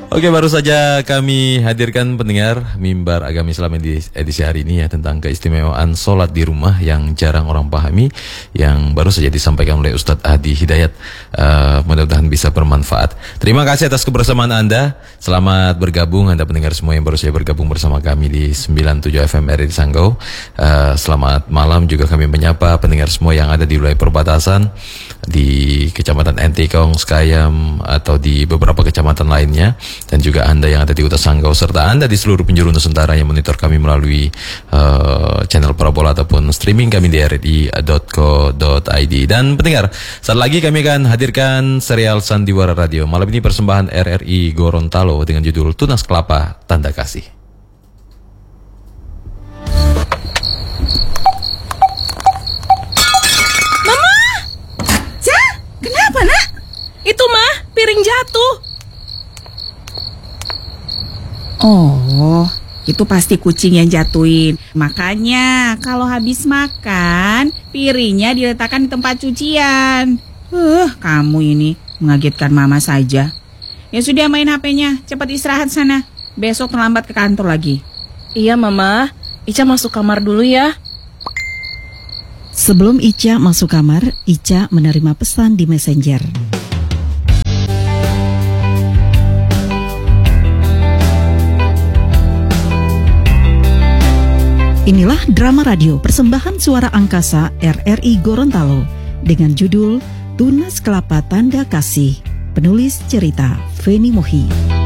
Oke, baru saja kami hadirkan pendengar Mimbar Agama Islam di edisi hari ini ya, tentang keistimewaan sholat di rumah yang jarang orang pahami, yang baru saja disampaikan oleh Ustadz Adi Hidayat. Mudah-mudahan bisa bermanfaat. Terima kasih atas kebersamaan Anda. Selamat bergabung Anda pendengar semua yang baru saja bergabung bersama kami di 97 FM RRI Sanggau. Selamat malam juga kami menyapa pendengar semua yang ada di wilayah perbatasan di Kecamatan Entikong, Skayam, atau di beberapa kecamatan lainnya, dan juga Anda yang ada di Kota Sanggau, serta Anda di seluruh penjuru Nusantara yang monitor kami melalui channel parabola ataupun streaming kami di rri.co.id. Dan pendengar, saat lagi kami akan hadirkan serial Sandiwara Radio. Malam ini persembahan RRI Gorontalo dengan judul Tunas Kelapa Tanda Kasih. Kenapa, Nak? Itu mah piring jatuh. Oh, itu pasti kucing yang jatuhin. Makanya kalau habis makan, piringnya diletakkan di tempat cucian. Kamu ini mengagetkan Mama saja. Ya sudah, main HP-nya. Cepat istirahat sana. Besok terlambat ke kantor lagi. Iya, Mama. Ica masuk kamar dulu ya. Sebelum Ica masuk kamar, Ica menerima pesan di Messenger. Inilah drama radio persembahan suara angkasa RRI Gorontalo dengan judul Tunas Kelapa Tanda Kasih. Penulis cerita Feni Mohi.